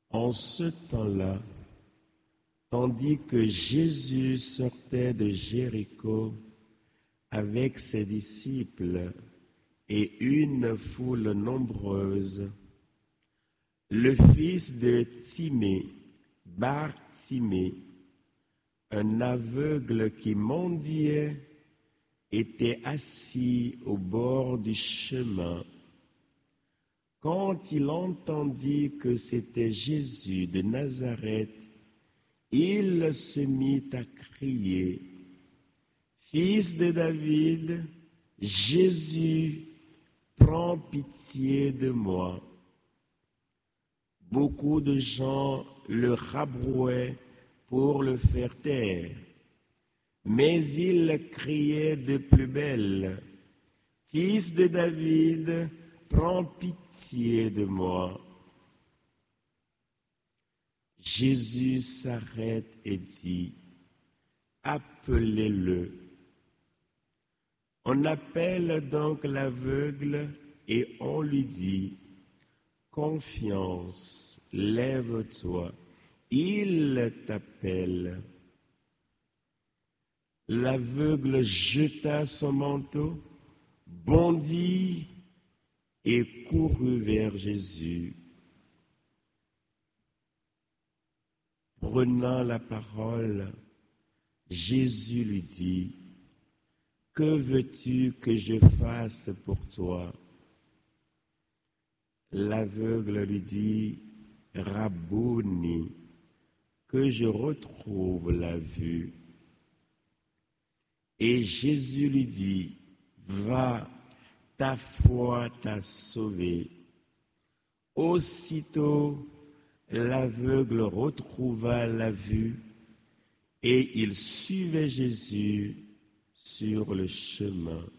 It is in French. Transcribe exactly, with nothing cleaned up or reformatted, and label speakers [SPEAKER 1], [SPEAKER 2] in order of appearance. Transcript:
[SPEAKER 1] En ce temps-là, tandis que Jésus sortait de Jéricho avec ses disciples et une foule nombreuse, le fils de Timée, Bartimée, un aveugle qui mendiait, était assis au bord du chemin. Quand il entendit que c'était Jésus de Nazareth, il se mit à crier, « Fils de David, Jésus, prends pitié de moi. » Beaucoup de gens le rabrouaient pour le faire taire, mais il criait de plus belle, « Fils de David, prends pitié de moi. » Jésus s'arrête et dit, « Appelez-le. » On appelle donc l'aveugle et on lui dit, « Confiance, lève-toi, il t'appelle. » L'aveugle jeta son manteau, bondit et courut vers Jésus. Prenant la parole, Jésus lui dit, « Que veux-tu que je fasse pour toi ?» L'aveugle lui dit, « Rabouni, que je retrouve la vue. » Et Jésus lui dit, « Va, ta foi t'a sauvé. » Aussitôt, l'aveugle retrouva la vue et il suivait Jésus sur le chemin.